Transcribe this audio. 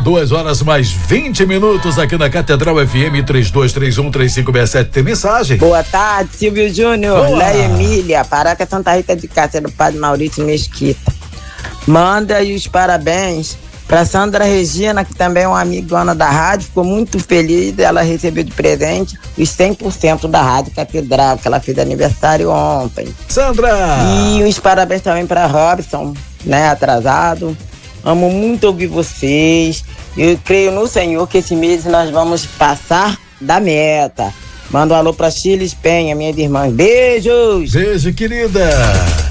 2h mais 20 aqui na Catedral FM 32313567. Tem mensagem? Boa tarde, Silvio Júnior. Leia Emília, Paróquia Santa Rita de Cássia, do Padre Maurício Mesquita. Manda aí os parabéns pra Sandra Regina, que também é uma amigona da rádio. Ficou muito feliz, ela recebeu de presente os 100% da Rádio Catedral, que ela fez aniversário ontem. Sandra! E os parabéns também pra Robson, né, atrasado. Amo muito ouvir vocês. Eu creio no Senhor que esse mês nós vamos passar da meta. Manda um alô pra Chiles Penha, minha irmã. Beijos! Beijo, querida!